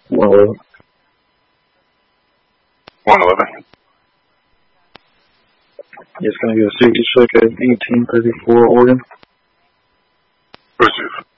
111. 111. It's going to get a safety check at 1834 Oregon. Receive.